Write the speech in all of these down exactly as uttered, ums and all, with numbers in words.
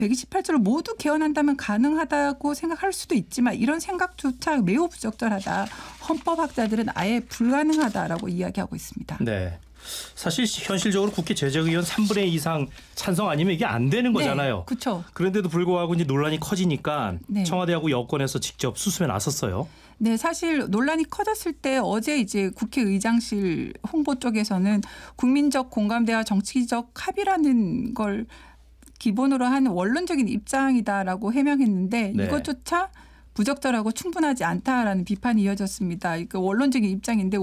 백이십팔 조를 모두 개헌한다면 가능하다고 생각할 수도 있지만 이런 생각조차 매우 부적절하다. 헌법학자들은 아예 불가능하다라고 이야기하고 있습니다. 네. 사실 현실적으로 국회 제적의원 삼분의 이 이상 찬성 아니면 이게 안 되는 거잖아요. 네, 그렇죠. 그런데도 불구하고 이제 논란이 커지니까 네. 청와대하고 여권에서 직접 수습에 나섰어요. 네, 사실 논란이 커졌을 때 어제 이제 국회의장실 홍보 쪽에서는 국민적 공감대와 정치적 합의라는 걸 기본으로 한 원론적인 입장이다라고 해명했는데 네. 이것조차 부적절하고 충분하지 않다라는 비판이 이어졌습니다. 그러니까 원론적인 입장인데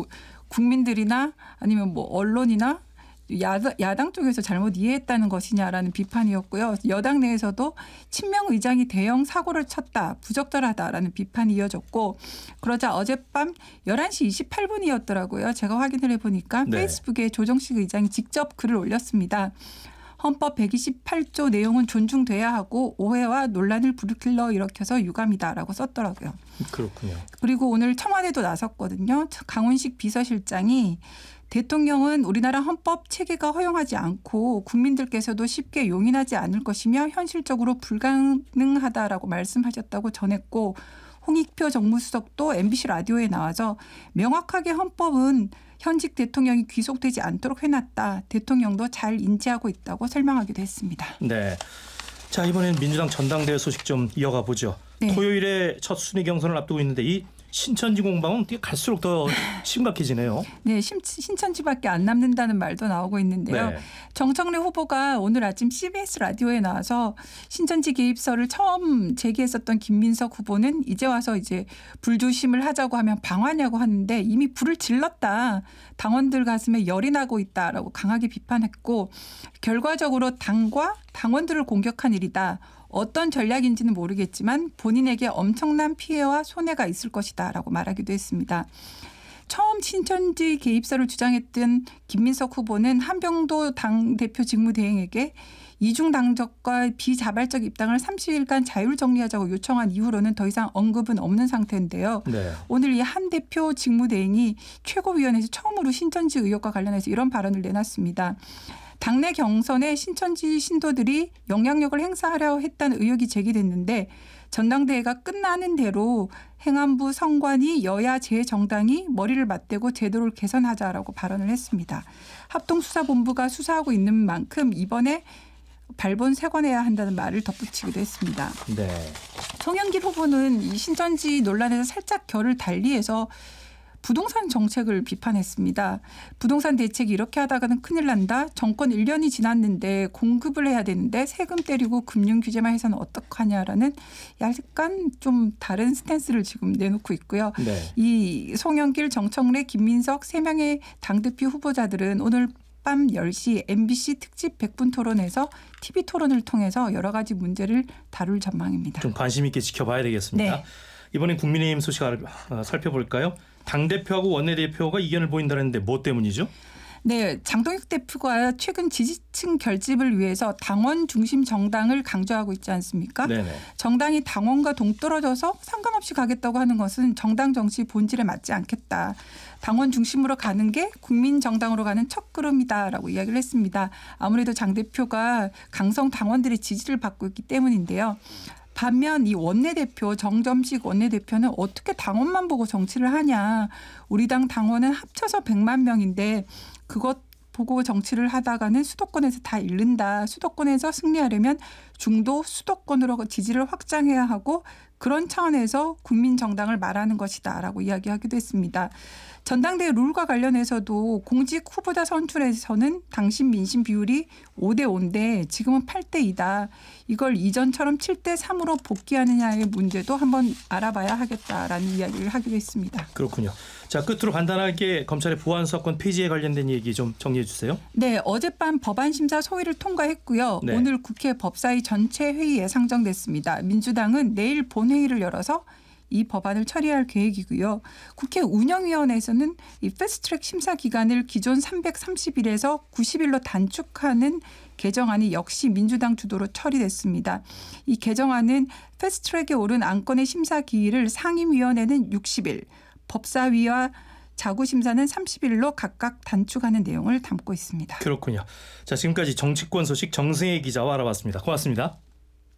국민들이나 아니면 뭐 언론이나 야당, 야당 쪽에서 잘못 이해했다는 것이냐라는 비판이었고요. 여당 내에서도 친명 의장이 대형 사고를 쳤다. 부적절하다라는 비판이 이어졌고 그러자 어젯밤 열한 시 이십팔 분이었더라고요. 제가 확인을 해보니까 네. 페이스북에 조정식 의장이 직접 글을 올렸습니다. 헌법 백이십팔 조 내용은 존중돼야 하고 오해와 논란을 불러일으켜서 일으켜서 유감이다라고 썼더라고요. 그렇군요. 그리고 오늘 청와대도 나섰거든요. 강훈식 비서실장이 대통령은 우리나라 헌법 체계가 허용하지 않고 국민들께서도 쉽게 용인하지 않을 것이며 현실적으로 불가능하다라고 말씀하셨다고 전했고 홍익표 정무수석도 엠비씨 라디오에 나와서 명확하게 헌법은 현직 대통령이 귀속되지 않도록 해놨다. 대통령도 잘 인지하고 있다고 설명하기도 했습니다. 네. 자, 이번엔 민주당 전당대회 소식 좀 이어가 보죠. 네. 토요일에 첫 순위 경선을 앞두고 있는데 이 신천지 공방은 갈수록 더 심각해지네요. 네, 신천지밖에 안 남는다는 말도 나오고 있는데요. 네. 정청래 후보가 오늘 아침 씨비에스 라디오에 나와서 신천지 개입설을 처음 제기했었던 김민석 후보는 이제 와서 이제 불조심을 하자고 하면 방화냐고 하는데 이미 불을 질렀다. 당원들 가슴에 열이 나고 있다라고 강하게 비판했고 결과적으로 당과 당원들을 공격한 일이다. 어떤 전략인지는 모르겠지만 본인에게 엄청난 피해와 손해가 있을 것이다라고 말하기도 했습니다. 처음 신천지 개입설을 주장했던 김민석 후보는 한병도 당대표 직무대행에게 이중 당적과 비자발적 입당을 삼십 일간 자율 정리하자고 요청한 이후로는 더 이상 언급은 없는 상태인데요. 네. 오늘 이 한 대표 직무대행이 최고위원회에서 처음으로 신천지 의혹과 관련해서 이런 발언을 내놨습니다. 당내 경선에 신천지 신도들이 영향력을 행사하려 했다는 의혹이 제기됐는데 전당대회가 끝나는 대로 행안부 성관이 여야 재정당이 머리를 맞대고 제도를 개선하자라고 발언을 했습니다. 합동수사본부가 수사하고 있는 만큼 이번에 발본 세관해야 한다는 말을 덧붙이기도 했습니다. 네. 송영길 후보는 이 신천지 논란에서 살짝 결을 달리해서 부동산 정책을 비판했습니다. 부동산 대책이 이렇게 하다가는 큰일 난다. 정권 일 년이 지났는데 공급을 해야 되는데 세금 때리고 금융 규제만 해서는 어떡하냐라는 약간 좀 다른 스탠스를 지금 내놓고 있고요. 네. 이 송영길, 정청래, 김민석 세 명의 당대표 후보자들은 오늘 밤 열 시 엠비씨 특집 백 분 토론에서 티비 토론을 통해서 여러 가지 문제를 다룰 전망입니다. 좀 관심 있게 지켜봐야 되겠습니다. 네. 이번엔 국민의힘 소식 살펴볼까요? 당대표하고 원내대표가 이견을 보인다는데 뭐 때문이죠? 네, 장동혁 대표가 최근 지지층 결집을 위해서 당원 중심 정당을 강조하고 있지 않습니까? 네네. 정당이 당원과 동떨어져서 상관없이 가겠다고 하는 것은 정당 정치 본질에 맞지 않겠다. 당원 중심으로 가는 게 국민 정당으로 가는 첫걸음이다라고 이야기를 했습니다. 아무래도 장 대표가 강성 당원들의 지지를 받고 있기 때문인데요. 반면 이 원내대표 정점식 원내대표는 어떻게 당원만 보고 정치를 하냐. 우리 당 당원은 합쳐서 백만 명인데 그것 보고 정치를 하다가는 수도권에서 다 잃는다. 수도권에서 승리하려면 중도 수도권으로 지지를 확장해야 하고 그런 차원에서 국민정당을 말하는 것이다 라고 이야기하기도 했습니다. 전당대회 룰과 관련해서도 공직 후보자 선출에서는 당심 민심 비율이 오 대 오인데 지금은 팔 대 이다. 이걸 이전처럼 칠 대 삼으로 복귀하느냐의 문제도 한번 알아봐야 하겠다라는 이야기를 하기도 했습니다. 그렇군요. 자, 끝으로 간단하게 검찰의 보안 사건 폐지에 관련된 얘기 좀 정리해 주세요. 네, 어젯밤 법안심사 소위를 통과했고요. 네. 오늘 국회 법사위 전체 회의에 상정됐습니다. 민주당은 내일 본회의를 열어서 이 법안을 처리할 계획이고요. 국회 운영위원회에서는 이 패스트트랙 심사 기간을 기존 삼백삼십 일에서 구십 일로 단축하는 개정안이 역시 민주당 주도로 처리됐습니다. 이 개정안은 패스트트랙에 오른 안건의 심사 기일을 상임위원회는 육십 일, 법사위와 자구심사는 삼십 일로 각각 단축하는 내용을 담고 있습니다. 그렇군요. 자, 지금까지 정치권 소식 정승혜 기자와 알아봤습니다. 고맙습니다.